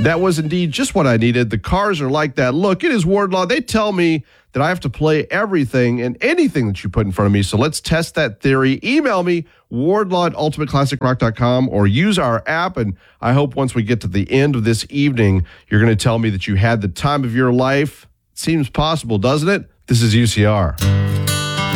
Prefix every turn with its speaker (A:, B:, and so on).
A: That was indeed just what I needed. The Cars are like that. Look, it is Wardlaw. They tell me that I have to play everything and anything that you put in front of me. So let's test that theory. Email me, wardlaw@ultimateclassicrock.com, or use our app. And I hope once we get to the end of this evening, you're going to tell me that you had the time of your life. Seems possible, doesn't it? This is UCR.